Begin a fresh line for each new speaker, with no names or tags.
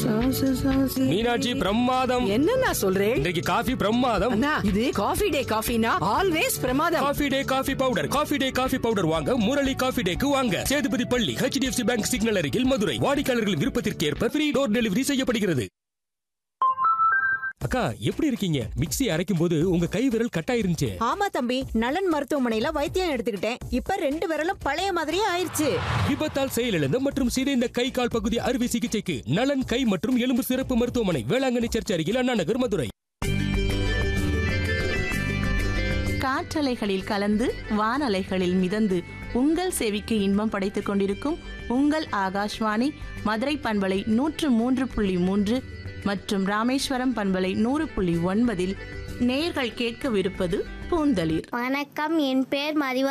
மீனாட்சி பிரமாதம்.
என்னன்னா சொல்றேன்?
இன்றைக்கு காஃபி பிரமாதம்.
அண்ணா, இது காஃபி டே காஃபினா ஆல்வேஸ் பிரமாதம்.
Coffee day coffee powder. Coffee day coffee powder வாங்க முரளி காஃபி டேக்கு வாங்க. சேதுபதி பள்ளி, HDFC பேங்க் சிக்னல் அருகில், மதுரை. வாடிக்கையாளர்களின் விருப்பத்திற்கு ஏற்ப ஃப்ரீ டோர் டெலிவரி செய்யப்படுகிறது. அக்கா, எப்படி இருக்கீங்க? மிக்ஸி அரைக்கும் போது உங்க கை விரல் கட்டாயிருந்துச்சு.
ஆமா தம்பி, நலன் மருத்துவமனையில வைத்தியம் எடுத்துக்கிட்டேன். இப்ப 2 விரலும் பழைய மாதிரியே ஆயிருச்சு.
விபத்தால் செயலிழந்த மற்றும் சிதைந்த கை கால் பகுதி அறுவை சிகிச்சைக்கு நலன் கை மற்றும் எலும்பு சிறப்பு மருத்துவமனை, வேளாங்கண்ணி சர்ச் அருகில், அண்ணா நகர், மதுரை.
காற்றலைகளில் கலந்து வானலைகளில் மிதந்து உங்கள் செவிக்கு இன்பம் படைத்துக் கொண்டிருக்கும் உங்கள் ஆகாஷ்வாணி மதுரை பண்பலை 103.3 மற்றும் ராமேஸ்வரம் பண்பலை 100.9 நேயர்கள் கேட்கவிருப்பது பூந்தளிர்.
வணக்கம், என் பேர் மதிவ